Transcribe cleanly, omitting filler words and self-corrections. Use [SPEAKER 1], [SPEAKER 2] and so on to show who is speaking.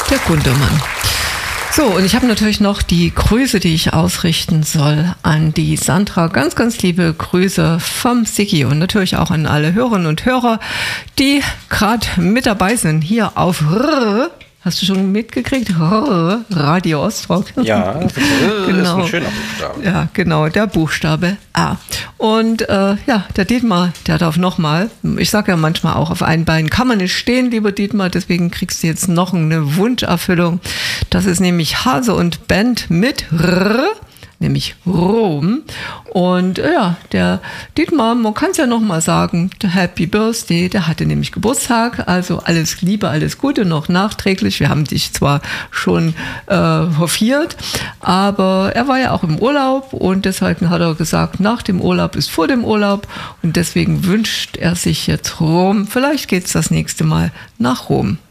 [SPEAKER 1] Der Gundermann. So, und ich habe natürlich noch die Grüße, die ich ausrichten soll an die Sandra. Ganz, ganz liebe Grüße vom Siggi und natürlich auch an alle Hörerinnen und Hörer, die gerade mit dabei sind hier auf Hast du schon mitgekriegt? Radio Ostrock.
[SPEAKER 2] Ja, das
[SPEAKER 1] genau.
[SPEAKER 2] Ist ein schöner Buchstabe.
[SPEAKER 1] Ja, genau, der Buchstabe A. Und der Dietmar, der darf nochmal, ich sage ja manchmal auch, auf ein Bein kann man nicht stehen, lieber Dietmar, deswegen kriegst du jetzt noch eine Wunscherfüllung. Das ist nämlich Hase und Band mit nämlich Rom. Und der Dietmar, man kann es ja nochmal sagen, der Happy Birthday, der hatte nämlich Geburtstag, also alles Liebe, alles Gute noch nachträglich. Wir haben dich zwar schon hofiert, aber er war ja auch im Urlaub und deshalb hat er gesagt, nach dem Urlaub ist vor dem Urlaub und deswegen wünscht er sich jetzt Rom. Vielleicht geht es das nächste Mal nach Rom.